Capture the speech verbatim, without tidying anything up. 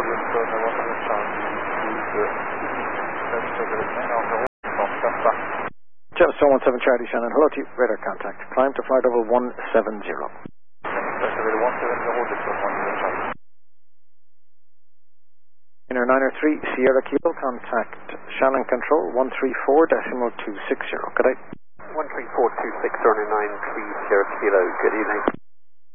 volume, so there wasn't a chance to register the remain on the whole from Delta. Gemstone one seven Charlie Shannon, hello to you, radar contact. Climb to flight level one seven zero. Delta one seven zero, this was one zero Charlie. Inner nine oh three Sierra Kilo, contact Shannon Control one three four decimal two six zero. Good day. one three four two six, running nine three Sierra Kilo, good evening.